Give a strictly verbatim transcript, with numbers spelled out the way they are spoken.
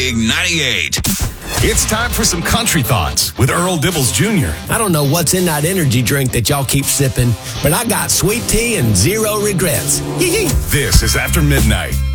Big ninety-eight. It's time for some country thoughts with Earl Dibbles Junior I don't know what's in that energy drink that y'all keep sipping, but I got sweet tea and zero regrets. Yee-yee. This is After Midnight.